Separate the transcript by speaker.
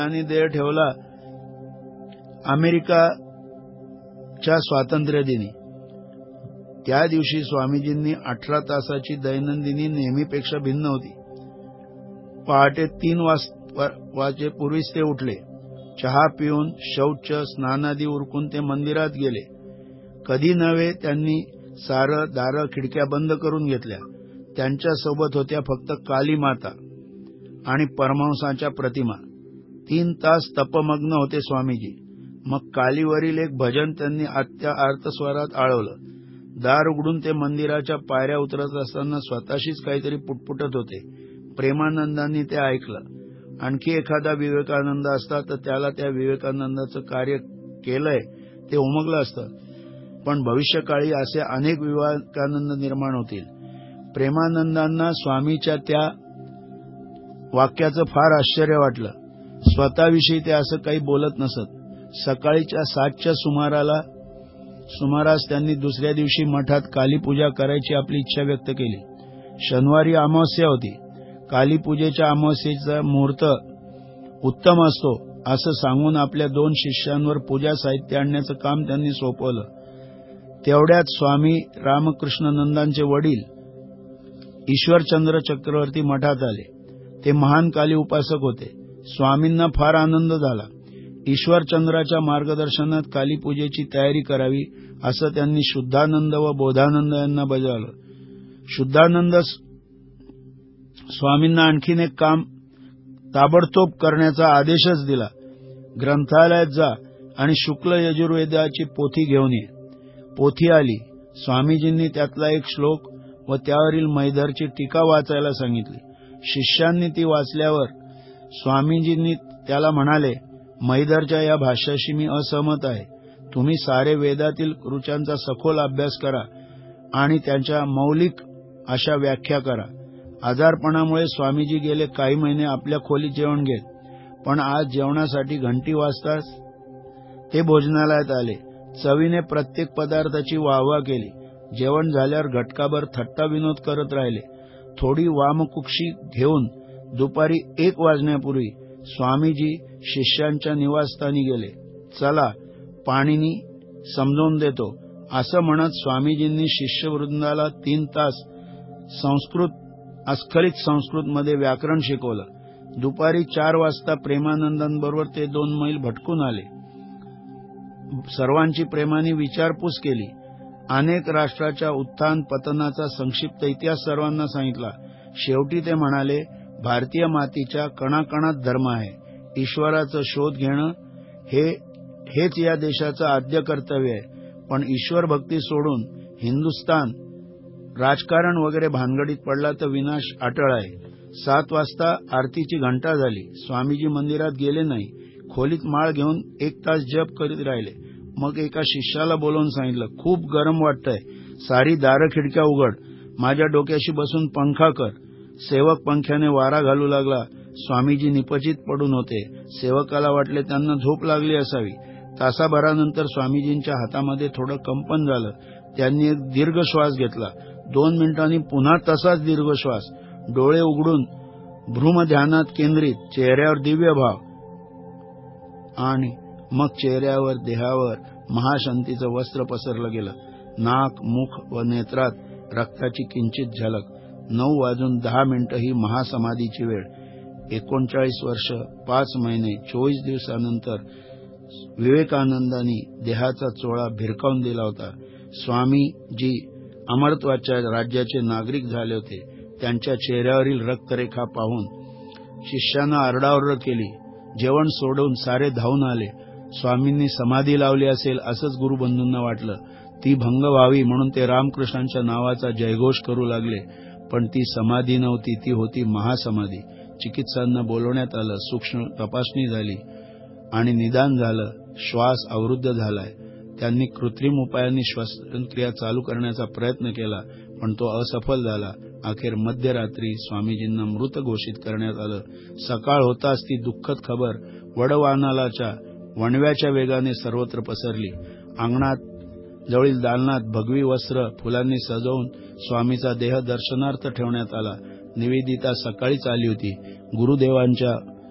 Speaker 1: आणि देह ठेवला अमेरिकाच्या स्वातंत्र्य दिनी। त्या दिवशी स्वामीजींनी 18 तासाची दैनंदिनी नेहमीपेक्षा भिन्न होती। पहाटे 3 वाजेपूर्वीच ते उठले, चहा पिऊन शौच स्नानादी उरकून ते मंदिरात गेले। कधी नव्हे त्यांनी सारं दारं खिडक्या बंद करून घेतल्या। त्यांच्या सोबत होत्या फक्त काली माता आणि परमहंसाच्या प्रतिमा। 3 तास तपमग्न होते स्वामीजी। मग कालीवरील एक भजन त्यांनी आर्तस्वरात आळवलं। दार उघडून ते मंदिराच्या पायऱ्या उतरत असताना स्वतःशीच काहीतरी पुटपुटत होते। प्रेमानंदांनी ते ऐकलं। आणखी एखादा विवेकानंद असता तर त्याला त्या विवेकानंदाचं कार्य केलंय ते उमगलं असतं, पण भविष्यकाळी असे अनेक विवेकानंद निर्माण होतील। प्रेमानंदांना स्वामीच्या त्या वाक्याचं फार आश्चर्य वाटलं। स्वतःविषयी ते असं काही बोलत नसत। सकाळीच्या 7च्या सुमारास त्यांनी दुसऱ्या दिवशी मठात कालीपूजा करायची आपली इच्छा व्यक्त केली। शनिवारी अमावास्या होती। कालीपूजेच्या अमावास्येचा मुहूर्त उत्तम असतो असं सांगून आपल्या 2 शिष्यांवर पूजा साहित्य आणण्याचं काम त्यांनी सोपवलं। तेवढ्यात स्वामी रामकृष्णानंदांचे वडील ईश्वरचंद्र चक्रवर्ती मठात आले। ते महान काली उपासक होते। स्वामींना फार आनंद झाला। ईश्वरचंद्राच्या मार्गदर्शनात कालीपूजेची तयारी करावी असं त्यांनी शुद्धानंद व बोधानंद यांना बजावलं। शुद्धानंद स्वामींना आणखीन एक काम ताबडतोब करण्याचा आदेशच दिला। ग्रंथालयात जा आणि शुक्ल यजुर्वेदाची पोथी घेऊन ये। पोथी आली। स्वामीजींनी त्यातला एक श्लोक व त्यावरील मैदरची टीका वाचायला सांगितली। शिष्यांनी ती वाचल्यावर स्वामीजींनी त्याला म्हणाले, मैदरच्या या भाष्याशी मी असहमत आहे। तुम्ही सारे वेदातील ऋचांचा सखोल अभ्यास करा आणि त्यांच्या मौलिक अशा व्याख्या करा। आजारपणामुळे स्वामीजी गेले काही महिने आपल्या खोलीत जेवण घेत, पण आज जेवणासाठी घंटी वाजताच ते भोजनालयात आले। चवीने प्रत्येक पदार्थाची वाहवा केली। जेवण झाल्यावर घटकाभर थट्टा विनोद करत राहिले। थोडी वामकुक्षी घेऊन दुपारी 1 वाजण्यापूर्वी स्वामीजी शिष्यांच्या निवासस्थानी गेले। चला पाणिनी समजावून देतो असं म्हणत स्वामीजींनी शिष्यवृंदाला 3 तास अस्खलित संस्कृतमध्ये व्याकरण शिकवलं। दुपारी 4 वाजता प्रेमानंदांबरोबर ते 2 मैल भटकून आले। सर्वांची प्रेमाने विचारपूस केली। अनेक राष्ट्राच्या उत्थान पतनाचा संक्षिप्त इतिहास सर्वांना सांगितला। शेवटी ते म्हणाले, भारतीय मातीच्या कणाकणात धर्म आहे। ईश्वराचा शोध घेणं हेच या देशाचं आद्य कर्तव्य आहे। पण ईश्वर भक्ती सोडून हिंदुस्तान राजकारण वगैरे भानगडीत पडला तर विनाश अटळ आहे। 7 वाजता आरतीची घंटा झाली। स्वामीजी मंदिरात गेले नाही। खोलीत माळ घेऊन 1 तास जप करीत राहिले। मग एका शिष्याला बोलावून सांगितलं, खूप गरम वाटतंय, सारी दारं खिडक्या उघड, माझ्या डोक्याशी बसून पंखा कर। सेवक पंख्याने वारा घालू लागला। स्वामीजी निपचित पडून होते। सेवकाला वाटले त्यांना झोप लागली असावी। तासाभरानंतर स्वामीजींच्या हातामध्ये थोडं कंपन झालं। त्यांनी एक दीर्घ श्वास घेतला। 2 मिनिटांनी पुन्हा तसाच दीर्घ श्वास। डोळे उघडून भ्रूम ध्यानात केंद्रित, चेहऱ्यावर दिव्य भाव, आणि मग चेहऱ्यावर देहावर महाशांतीचं वस्त्र पसरलं गेलं। नाक, मुख व नेत्रात रक्ताची किंचित झलक। 9:10 ही महासमाधीची वेळ। 39 वर्ष 5 महिने 24 दिवसानंतर विवेकानंदांनी देहाचा चोळा भिरकावून दिला होता। स्वामीजी अमरत्वाच्या राज्याचे नागरिक झाले होते। त्यांच्या चेहऱ्यावरील रक्तरेखा पाहून शिष्यांना आरडाओरड केली। जेवण सोडून सारे धावून आले। स्वामींनी समाधी लावली असेल असंच गुरुबंधूंना वाटलं। ती भंग व्हावी म्हणून ते रामकृष्णांच्या नावाचा जयघोष करू लागले। पण ती समाधी नव्हती, ती होती महासमाधी। चिकित्सांना बोलवण्यात आलं। सूक्ष्म तपासणी झाली आणि निदान झालं, श्वास अवरुद्ध झालाय। त्यांनी कृत्रिम उपायांनी श्वसनक्रिया चालू करण्याचा प्रयत्न केला, पण तो असफल झाला। अखेर मध्यरात्री स्वामीजींना मृत घोषित करण्यात आलं। सकाळ होताच ती दुःखद खबर वडवानालाच्या वणव्याच्या वेगाने सर्वत्र पसरली। अंगणात जवळील दालनात भगवी वस्त्र फुलांनी सजवून स्वामीचा देह दर्शनार्थ ठेवण्यात आला। निवेदिता सकाळीच आली होती। गुरुदेवांच्या